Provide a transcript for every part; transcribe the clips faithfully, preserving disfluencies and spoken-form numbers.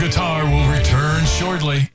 Guitar will return shortly.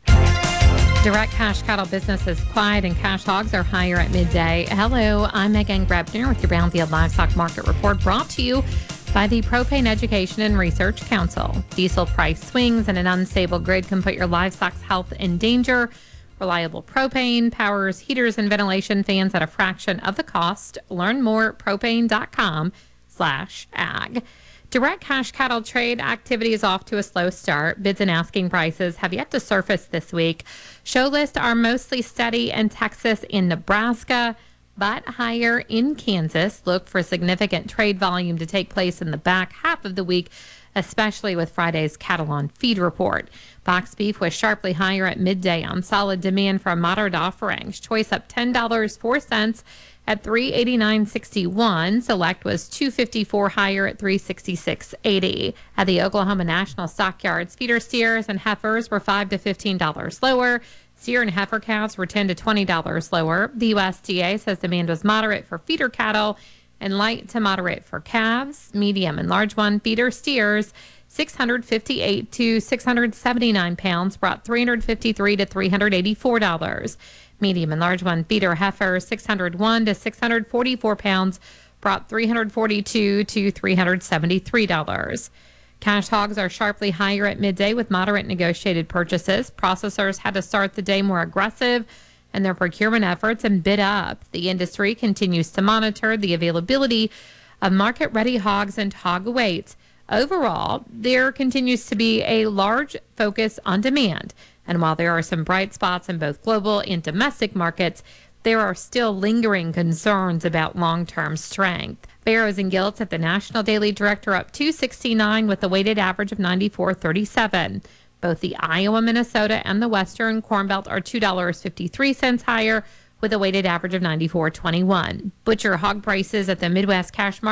Direct cash cattle business is quiet and cash hogs are higher at midday. Hello, I'm Megan Grebner with your Brownfield Livestock Market Report, brought to you by the Propane Education and Research Council. Diesel price swings and an unstable grid can put your livestock's health in danger. Reliable propane powers heaters and ventilation fans at a fraction of the cost. Learn more at propane.com slash ag. Direct cash cattle trade activity is off to a slow start. Bids and asking prices have yet to surface this week. Show lists are mostly steady in Texas and Nebraska, but higher in Kansas. Look for significant trade volume to take place in the back half of the week, especially with Friday's cattle on feed report. Box beef was sharply higher at midday on solid demand for a moderate offerings. Choice up ten dollars and four cents at three eighty-nine sixty-one. Select was two fifty-four higher at three sixty-six eighty. At the Oklahoma National Stockyards, feeder steers and heifers were five to fifteen dollars lower. Steer and heifer calves were ten to twenty dollars lower. The U S D A says demand was moderate for feeder cattle and light to moderate for calves. Medium and large one feeder steers, six fifty-eight to six seventy-nine pounds, brought three fifty-three to three eighty-four dollars. Medium and large one feeder heifer, six oh one to six forty-four pounds, brought three forty-two to three seventy-three dollars. Cash hogs are sharply higher at midday with moderate negotiated purchases. Processors had to start the day more aggressive in their procurement efforts and bid up. The industry continues to monitor the availability of market-ready hogs and hog weights. Overall, there continues to be a large focus on demand. And while there are some bright spots in both global and domestic markets, there are still lingering concerns about long-term strength. Barrows and Gilts at the National Daily Direct are up two sixty-nine with a weighted average of ninety-four thirty-seven. Both the Iowa, Minnesota, and the Western Corn Belt are two dollars and fifty-three cents higher with a weighted average of ninety-four twenty-one. Butcher hog prices at the Midwest Cash Market